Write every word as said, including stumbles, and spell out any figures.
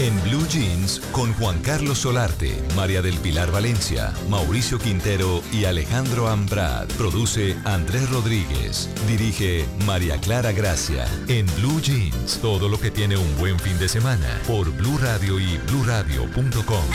En Blue Jeans con Juan Carlos Solarte, María del Pilar Valencia, Mauricio Quintero y Alejandro Ambrad. Produce Andrés Rodríguez. Dirige María Clara Gracia. En Blue Jeans, todo lo que tiene un buen fin de semana por Blue Radio y blue radio punto com.